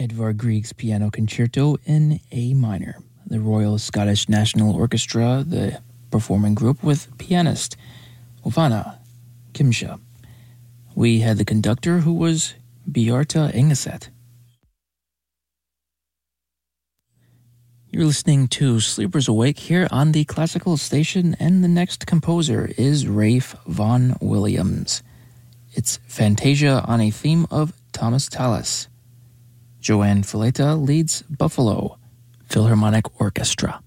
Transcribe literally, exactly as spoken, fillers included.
Edvard Grieg's Piano Concerto in A minor. The Royal Scottish National Orchestra, the performing group with pianist Hovhanna Kimsha. We had the conductor, who was Bjarta Engeset. You're listening to Sleepers Awake here on the Classical Station, and the next composer is Ralph Vaughan Williams. It's Fantasia on a theme of Thomas Tallis. Joanne Fileta leads Buffalo Philharmonic Orchestra.